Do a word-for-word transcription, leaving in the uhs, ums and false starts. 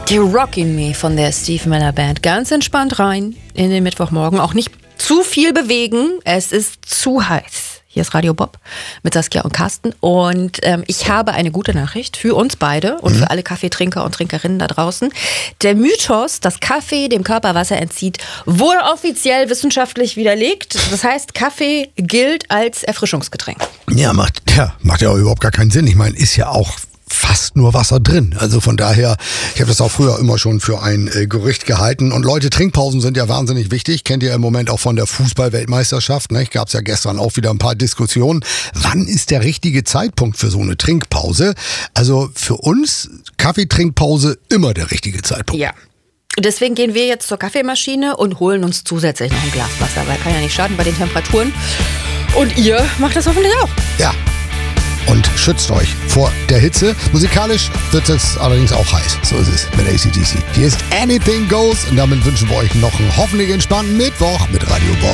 Die Rockin' Me von der Steve Miller Band. Ganz entspannt rein in den Mittwochmorgen. Auch nicht zu viel bewegen. Es ist zu heiß. Hier ist Radio Bob mit Saskia und Carsten. Und ähm, ich habe eine gute Nachricht für uns beide und mhm. für alle Kaffeetrinker und Trinkerinnen da draußen. Der Mythos, dass Kaffee dem Körper Wasser entzieht, wurde offiziell wissenschaftlich widerlegt. Das heißt, Kaffee gilt als Erfrischungsgetränk. Ja, macht ja, macht ja auch überhaupt gar keinen Sinn. Ich meine, ist ja auch fast nur Wasser drin. Also von daher, ich habe das auch früher immer schon für ein äh, Gerücht gehalten. Und Leute, Trinkpausen sind ja wahnsinnig wichtig. Kennt ihr im Moment auch von der Fußball-Weltmeisterschaft. Ne? Gab es ja gestern auch wieder ein paar Diskussionen. Wann ist der richtige Zeitpunkt für so eine Trinkpause? Also für uns, Kaffeetrinkpause, immer der richtige Zeitpunkt. Ja. Deswegen gehen wir jetzt zur Kaffeemaschine und holen uns zusätzlich noch ein Glas Wasser, weil kann ja nicht schaden bei den Temperaturen. Und ihr macht das hoffentlich auch. Ja. Und schützt euch vor der Hitze. Musikalisch wird es allerdings auch heiß. So ist es mit A C D C. Hier ist Anything Goes und damit wünschen wir euch noch einen hoffentlich entspannten Mittwoch mit Radio Bob.